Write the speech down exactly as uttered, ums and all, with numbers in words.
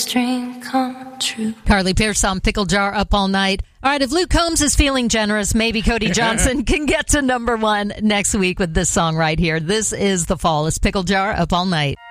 dream come true. Carly Pearce on Pickle Jar Up All Night. All right, if Luke Combs is feeling generous, maybe Cody Johnson can get to number one next week with this song right here. This is The Fall. It's Pickle Jar Up All Night.